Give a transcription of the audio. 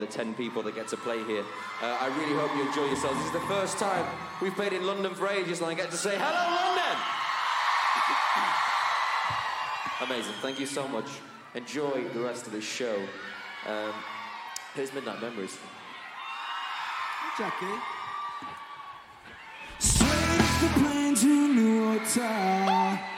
the 10 people that get to play here. I really hope you enjoy yourselves. This is the first time we've played in London for ages and I get to say, hello, London! Amazing, thank you so much. Enjoy the rest of the show. Here's Midnight Memories. Jackie. Straight off the plane to New York.